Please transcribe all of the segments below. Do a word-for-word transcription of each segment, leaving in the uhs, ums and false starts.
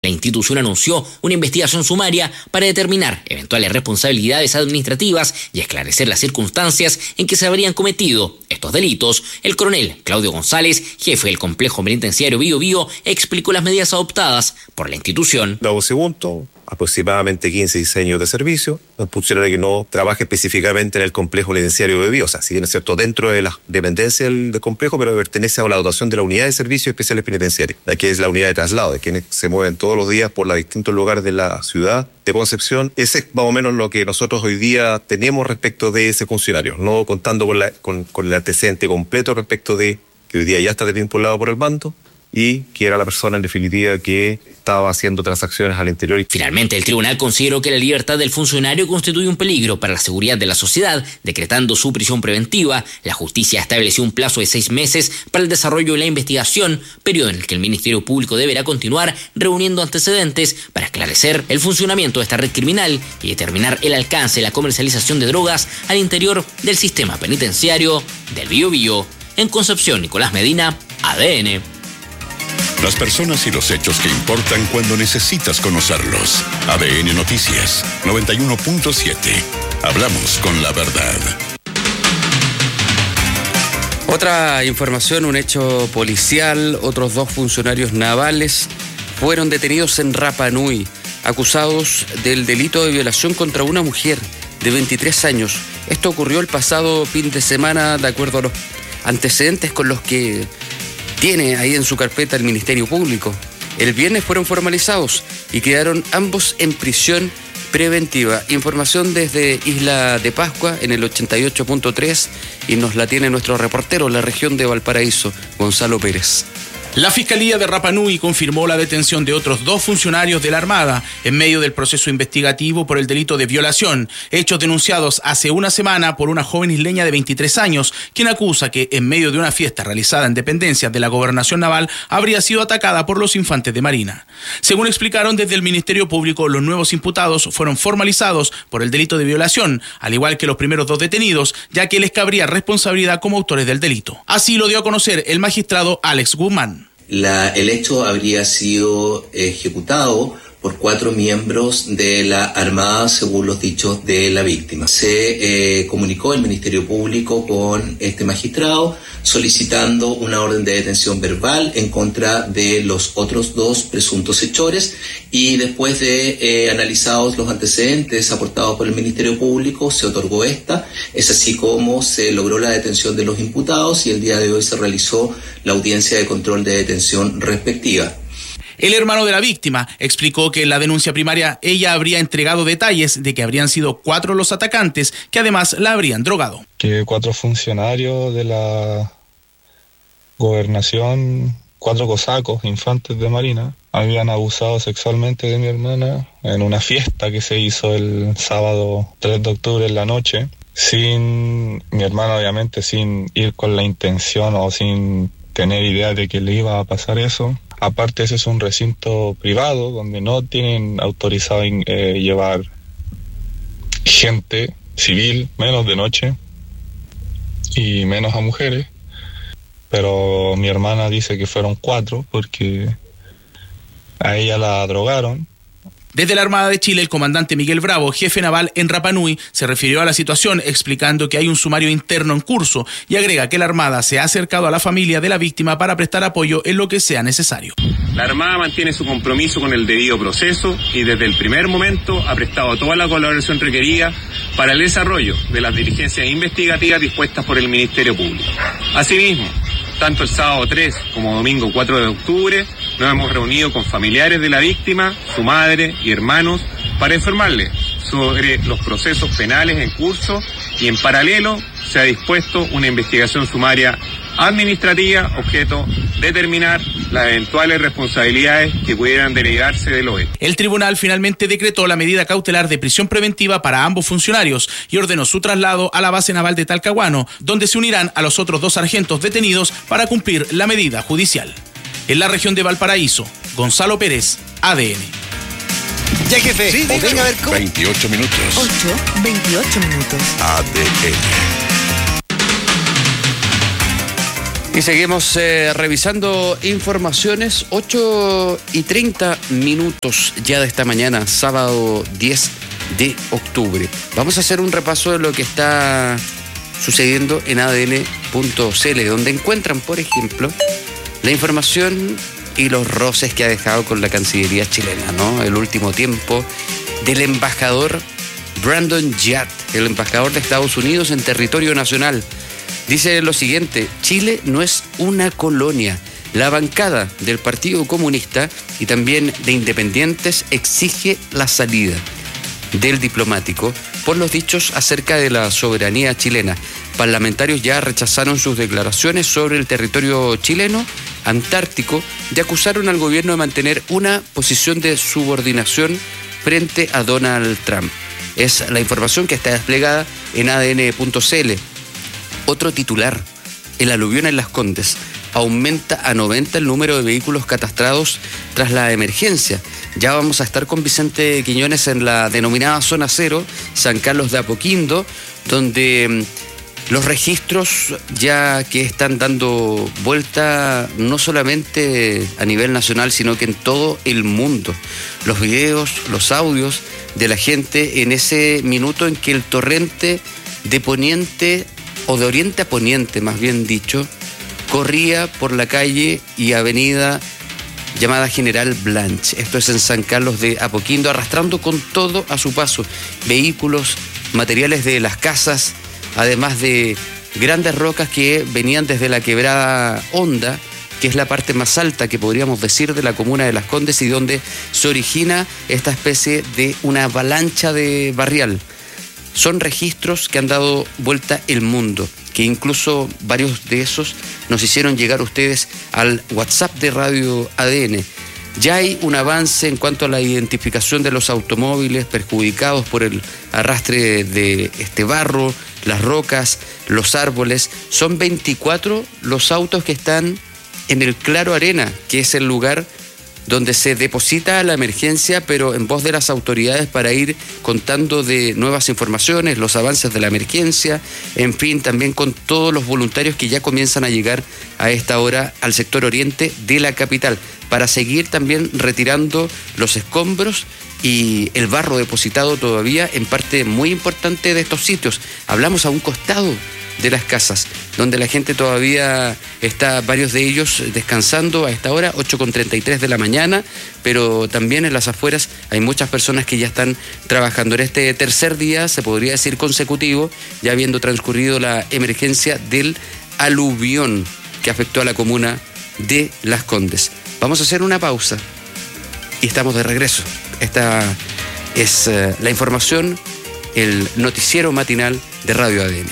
La institución anunció una investigación sumaria para determinar eventuales responsabilidades administrativas y esclarecer las circunstancias en que se habrían cometido estos delitos. El coronel Claudio González, jefe del complejo penitenciario Bío Bío, explicó las medidas adoptadas por la institución. Dado segundo, aproximadamente quince, dieciséis años de servicio, un funcionario que no trabaja específicamente en el complejo penitenciario de Bío, o sea, si bien es cierto dentro de la dependencia del, del complejo, pero pertenece a la dotación de la unidad de servicios especiales penitenciarios, que es la unidad de traslado, de quienes se mueven todos los días por los distintos lugares de la ciudad de Concepción. Ese es más o menos lo que nosotros hoy día tenemos respecto de ese funcionario, no contando con, la, con, con el antecedente completo respecto de que hoy día ya está vinculado por el mando y que era la persona en definitiva que estaba haciendo transacciones al interior. Finalmente, el tribunal consideró que la libertad del funcionario constituye un peligro para la seguridad de la sociedad, decretando su prisión preventiva. La justicia estableció un plazo de seis meses para el desarrollo de la investigación, periodo en el que el Ministerio Público deberá continuar reuniendo antecedentes para esclarecer el funcionamiento de esta red criminal y determinar el alcance de la comercialización de drogas al interior del sistema penitenciario del Bío Bío. En Concepción, Nicolás Medina, A D N. Las personas y los hechos que importan cuando necesitas conocerlos. A D N Noticias noventa y uno punto siete. Hablamos con la verdad. Otra información, un hecho policial. Otros dos funcionarios navales fueron detenidos en Rapa Nui, acusados del delito de violación contra una mujer de veintitrés años. Esto ocurrió el pasado fin de semana, de acuerdo a los antecedentes con los que tiene ahí en su carpeta el Ministerio Público. El viernes fueron formalizados y quedaron ambos en prisión preventiva. Información desde Isla de Pascua en el ochenta y ocho punto tres y nos la tiene nuestro reportero en la región de Valparaíso, Gonzalo Pérez. La Fiscalía de Rapa Nui confirmó la detención de otros dos funcionarios de la Armada en medio del proceso investigativo por el delito de violación, hechos denunciados hace una semana por una joven isleña de veintitrés años, quien acusa que en medio de una fiesta realizada en dependencias de la Gobernación Naval habría sido atacada por los infantes de Marina. Según explicaron desde el Ministerio Público, los nuevos imputados fueron formalizados por el delito de violación, al igual que los primeros dos detenidos, ya que les cabría responsabilidad como autores del delito. Así lo dio a conocer el magistrado Alex Guzmán. La, el hecho habría sido ejecutado por cuatro miembros de la Armada, según los dichos de la víctima. Se eh, comunicó el Ministerio Público con este magistrado solicitando una orden de detención verbal en contra de los otros dos presuntos hechores y después de eh, analizados los antecedentes aportados por el Ministerio Público se otorgó esta. Es así como se logró la detención de los imputados y el día de hoy se realizó la audiencia de control de detención respectiva. El hermano de la víctima explicó que en la denuncia primaria ella habría entregado detalles de que habrían sido cuatro los atacantes que además la habrían drogado. Que cuatro funcionarios de la gobernación, cuatro cosacos, infantes de Marina, habían abusado sexualmente de mi hermana en una fiesta que se hizo el sábado tres de octubre en la noche, sin mi hermana obviamente sin ir con la intención o sin tener idea de que le iba a pasar eso. Aparte, ese es un recinto privado donde no tienen autorizado eh, llevar gente civil, menos de noche y menos a mujeres. Pero mi hermana dice que fueron cuatro porque a ella la drogaron. Desde la Armada de Chile, el comandante Miguel Bravo, jefe naval en Rapa Nui, se refirió a la situación explicando que hay un sumario interno en curso y agrega que la Armada se ha acercado a la familia de la víctima para prestar apoyo en lo que sea necesario. La Armada mantiene su compromiso con el debido proceso y desde el primer momento ha prestado toda la colaboración requerida para el desarrollo de las diligencias investigativas dispuestas por el Ministerio Público. Asimismo, tanto el sábado tres como domingo cuatro de octubre nos hemos reunido con familiares de la víctima, su madre y hermanos para informarles sobre los procesos penales en curso y en paralelo se ha dispuesto una investigación sumaria administrativa objeto determinar las eventuales responsabilidades que pudieran derivarse de lo hecho. El tribunal finalmente decretó la medida cautelar de prisión preventiva para ambos funcionarios y ordenó su traslado a la base naval de Talcahuano, donde se unirán a los otros dos sargentos detenidos para cumplir la medida judicial. En la región de Valparaíso, Gonzalo Pérez, A D N. Ya, jefe, sí, o venga a ver cómo. veintiocho minutos. ocho, veintiocho minutos. A D N. Y seguimos eh, revisando informaciones. Ocho y treinta minutos ya de esta mañana, sábado diez de octubre. Vamos a hacer un repaso de lo que está sucediendo en A D N punto C L, donde encuentran, por ejemplo, la información y los roces que ha dejado con la Cancillería chilena, ¿no? El último tiempo del embajador Brandon Yat, el embajador de Estados Unidos en territorio nacional. Dice lo siguiente: Chile no es una colonia. La bancada del Partido Comunista y también de Independientes exige la salida del diplomático por los dichos acerca de la soberanía chilena. Parlamentarios ya rechazaron sus declaraciones sobre el territorio chileno antártico y acusaron al gobierno de mantener una posición de subordinación frente a Donald Trump. Es la información que está desplegada en A D N punto C L. Otro titular: el aluvión en Las Condes. Aumenta a noventa el número de vehículos catastrados tras la emergencia. Ya vamos a estar con Vicente Quiñones en la denominada Zona Cero, San Carlos de Apoquindo, donde los registros ya que están dando vuelta no solamente a nivel nacional, sino que en todo el mundo. Los videos, los audios de la gente en ese minuto en que el torrente de poniente, o de oriente a poniente más bien dicho, corría por la calle y avenida llamada General Blanch. Esto es en San Carlos de Apoquindo, arrastrando con todo a su paso vehículos, materiales de las casas, además de grandes rocas que venían desde la quebrada Honda, que es la parte más alta que podríamos decir de la comuna de Las Condes y donde se origina esta especie de una avalancha de barrial. Son registros que han dado vuelta el mundo, que incluso varios de esos nos hicieron llegar ustedes al WhatsApp de Radio A D N. Ya hay un avance en cuanto a la identificación de los automóviles perjudicados por el arrastre de este barro, las rocas, los árboles. Son veinticuatro los autos que están en el Claro Arena, que es el lugar donde se deposita la emergencia, pero en voz de las autoridades para ir contando de nuevas informaciones, los avances de la emergencia, en fin, también con todos los voluntarios que ya comienzan a llegar a esta hora al sector oriente de la capital, para seguir también retirando los escombros y el barro depositado todavía en parte muy importante de estos sitios. Hablamos a un costado de las casas, donde la gente todavía está, varios de ellos descansando a esta hora, ocho con treinta y tres de la mañana, pero también en las afueras hay muchas personas que ya están trabajando en este tercer día, se podría decir consecutivo, ya habiendo transcurrido la emergencia del aluvión que afectó a la comuna de Las Condes. Vamos a hacer una pausa y estamos de regreso. Esta es uh, la información, el noticiero matinal de Radio A D N.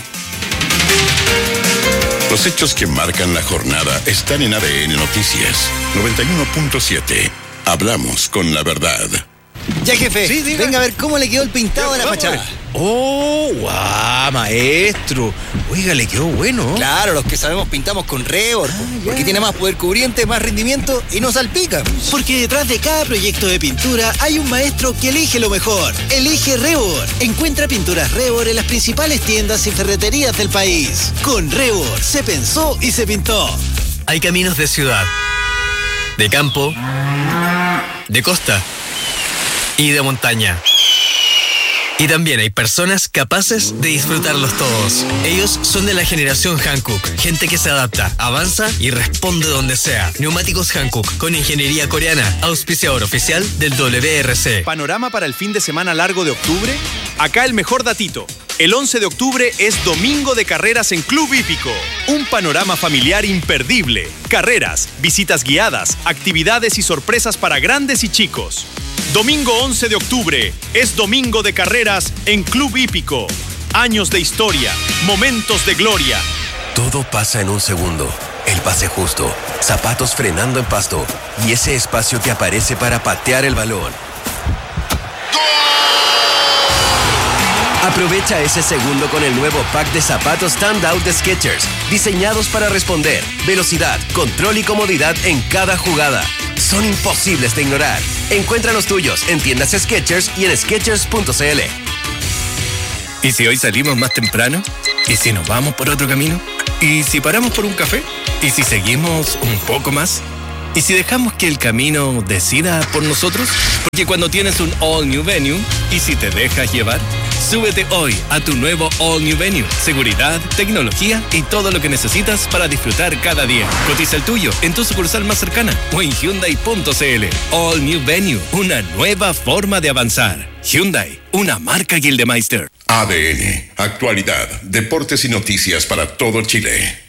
Los hechos que marcan la jornada están en A D N Noticias noventa y uno punto siete. Hablamos con la verdad. Ya, jefe, sí, venga a ver cómo le quedó el pintado de la fachada. ¡Oh, guau, maestro! Oiga, le quedó bueno. Claro, los que sabemos pintamos con Rebor, ah, porque tiene más poder cubriente, más rendimiento y no salpica. Porque detrás de cada proyecto de pintura hay un maestro que elige lo mejor. Elige Rebor. Encuentra pinturas Rebor en las principales tiendas y ferreterías del país. Con Rebor se pensó y se pintó. Hay caminos de ciudad, de campo, de costa y de montaña. Y también hay personas capaces de disfrutarlos todos. Ellos son de la generación Hankook. Gente que se adapta, avanza y responde donde sea. Neumáticos Hankook con ingeniería coreana. Auspiciador oficial del W R C. ¿Panorama para el fin de semana largo de octubre? Acá el mejor datito. El once de octubre es domingo de carreras en Club Hípico. Un panorama familiar imperdible. Carreras, visitas guiadas, actividades y sorpresas para grandes y chicos. Domingo once de octubre es domingo de carreras en Club Hípico. Años de historia, momentos de gloria. Todo pasa en un segundo. El pase justo, zapatos frenando en pasto y ese espacio que aparece para patear el balón. Aprovecha ese segundo con el nuevo pack de zapatos Standout de Skechers, diseñados para responder, velocidad, control y comodidad en cada jugada. Son imposibles de ignorar. Encuentra los tuyos en tiendas Skechers y en skechers punto c l. ¿Y si hoy salimos más temprano? ¿Y si nos vamos por otro camino? ¿Y si paramos por un café? ¿Y si seguimos un poco más? ¿Y si dejamos que el camino decida por nosotros? Porque cuando tienes un All New Venue, ¿y si te dejas llevar? Súbete hoy a tu nuevo All New Venue. Seguridad, tecnología y todo lo que necesitas para disfrutar cada día. Cotiza el tuyo en tu sucursal más cercana o en Hyundai punto c l. All New Venue, una nueva forma de avanzar. Hyundai, una marca Gildemeister. A D N, actualidad, deportes y noticias para todo Chile.